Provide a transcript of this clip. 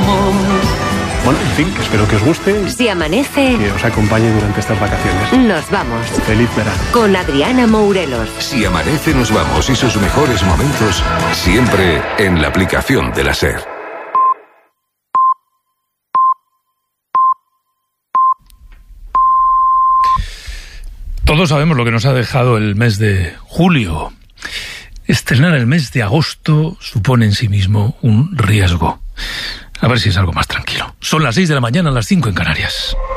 amor. Bueno, en fin, que espero que os guste. Si amanece, Que os acompañe durante estas vacaciones. nos vamos. Feliz verano. Con Adriana Mourelos. Si amanece, nos vamos, y sus mejores momentos siempre en la aplicación de la SER. Todos sabemos lo que nos ha dejado el mes de julio. Estrenar el mes de agosto supone en sí mismo un riesgo. A ver si es algo más tranquilo. Son las 6 de la mañana, las 5 en Canarias.